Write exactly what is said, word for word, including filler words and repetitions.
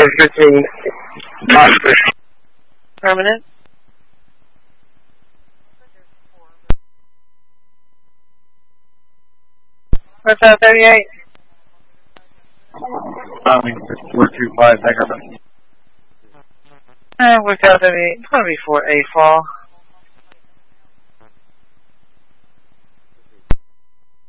or fifteen boxes. Permanent? What's that, thirty-eight? Tommy, four two five megabytes. Uh, work out thirty-eight, probably for A fall.